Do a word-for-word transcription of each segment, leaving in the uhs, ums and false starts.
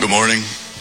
Good morning.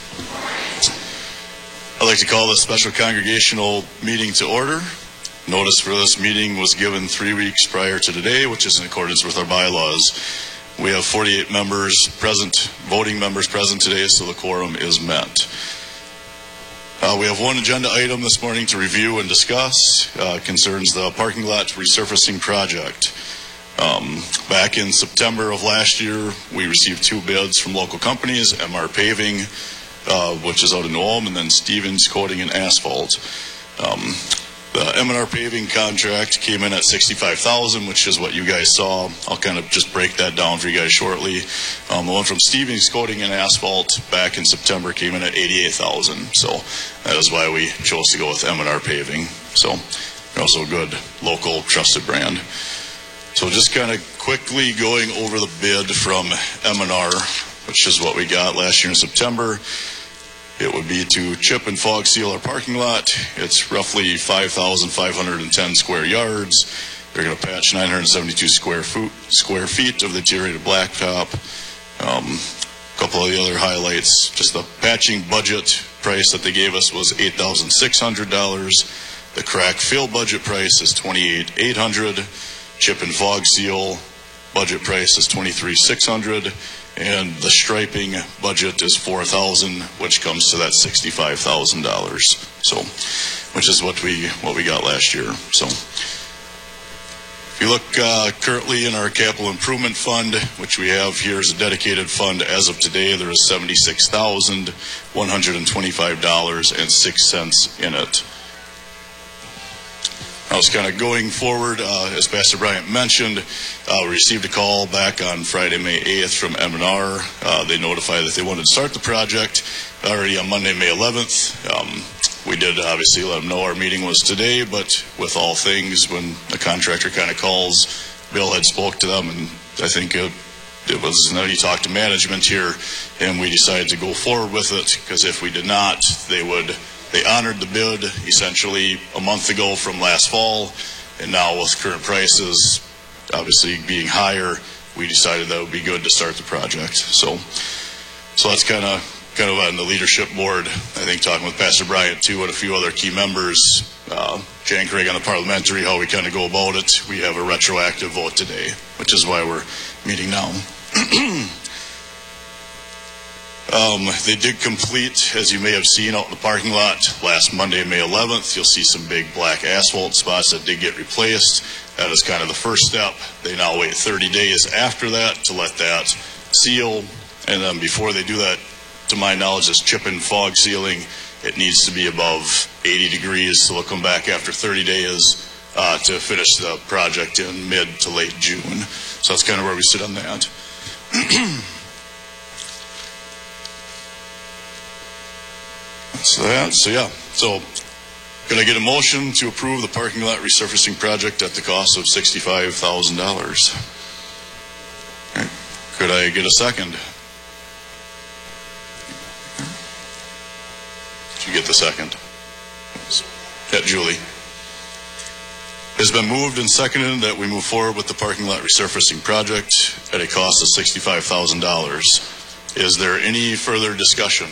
I'd like to call this special congregational meeting to order. Notice for this meeting was given three weeks prior to today, which is in accordance with our bylaws. We have forty-eight members present, voting members present today, so the quorum is met. Uh, we have one agenda item this morning to review and discuss. Uh, concerns the parking lot resurfacing project. Um, back in September of last year, we received two bids from local companies, M R Paving, uh, which is out of New Ulm, and then Stevens Coating and Asphalt. Um, the M and R Paving contract came in at sixty-five thousand dollars, which is what you guys saw. I'll kind of just break that down for you guys shortly. Um, the one from Stevens Coating and Asphalt back in September came in at eighty-eight thousand dollars. So that is why we chose to go with M and R Paving. So they're also a good local trusted brand. So just kind of quickly going over the bid from M and R, which is what we got last year in September. It would be to chip and fog seal our parking lot. It's roughly five thousand five hundred ten square yards. They're going to patch nine hundred seventy-two square foot, square feet of the deteriorated blacktop. Um, a couple of the other highlights, just the patching budget price that they gave us was eight thousand six hundred dollars. The crack fill budget price is twenty-eight thousand eight hundred dollars. Chip and fog seal budget price is twenty-three thousand six hundred dollars, and the striping budget is four thousand dollars, which comes to that sixty-five thousand dollars. So, which is what we what we got last year. So, if you look uh, currently in our capital improvement fund, which we have here as a dedicated fund as of today, there is seventy-six thousand one hundred twenty-five dollars and six cents in it. I was kind of going forward, uh, as Pastor Bryant mentioned, uh, we received a call back on Friday, May eighth from M and R. Uh, they notified that they wanted to start the project already on Monday, May eleventh. Um, we did obviously let them know our meeting was today, but with all things, when a contractor kind of calls, Bill had spoke to them, and I think it, it was, you know, he talked to management here, and we decided to go forward with it, because if we did not, they would... They honored the bid essentially a month ago from last fall, and now with current prices obviously being higher, we decided that it would be good to start the project. So, so that's kind of kind of on the leadership board. I think talking with Pastor Bryant too and a few other key members, uh, Jan Craig on the parliamentary, how we kind of go about it. We have a retroactive vote today, which is why we're meeting now. Um, they did complete, as you may have seen out in the parking lot, last Monday, May eleventh. You'll see some big black asphalt spots that did get replaced. That is kind of the first step. They now wait thirty days after that to let that seal. And then before they do that, to my knowledge, this chip and fog sealing, it needs to be above eighty degrees. So they'll come back after thirty days uh, to finish the project in mid to late June. So that's kind of where we sit on that. So that, so yeah, so could I get a motion to approve the parking lot resurfacing project at the cost of sixty-five thousand dollars? Right. Could I get a second? Did you get the second? Yeah, Julie. It's been moved and seconded that we move forward with the parking lot resurfacing project at a cost of sixty-five thousand dollars. Is there any further discussion?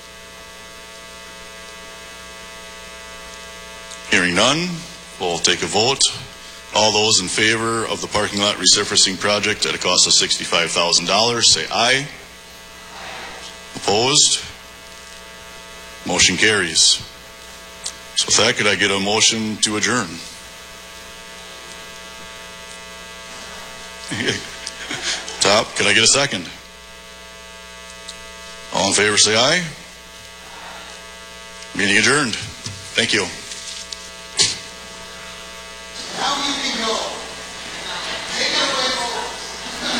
Hearing none, we'll take a vote. All those in favor of the parking lot resurfacing project at a cost of sixty-five thousand dollars, say aye. Opposed? Motion carries. So with that, could I get a motion to adjourn? Top, could I get a second? All in favor, say aye. Meeting adjourned. Thank you. Now you can go.